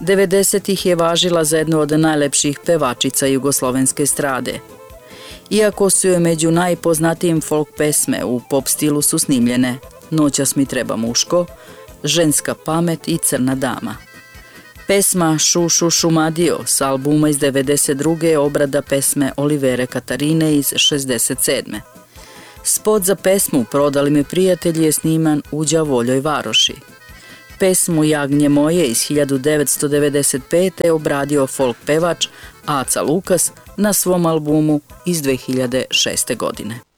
90-ih je važila za jednu od najlepših pevačica jugoslovenske estrade. Iako su joj među najpoznatijim folk pesme u pop stilu su snimljene Noćas mi treba muško, Ženska pamet i Crna dama. Pesma Šu šu šumadio s albuma iz 92. je obrada pesme Olivere Katarine iz 67. Spot za pesmu Prodali me prijatelji je sniman u Đavoljoj Varoši. Pesmu Jagnje moje iz 1995. je obradio folk pevač Aca Lukas na svom albumu iz 2006. godine.